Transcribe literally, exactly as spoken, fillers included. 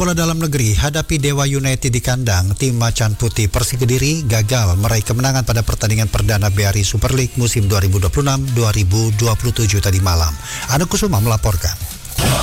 bola dalam negeri, hadapi Dewa United di kandang, tim Macan Putih Persik Kediri gagal meraih kemenangan pada pertandingan perdana B R I Super League musim dua ribu dua puluh enam dua ribu dua puluh tujuh tadi malam. Anu Kusuma melaporkan.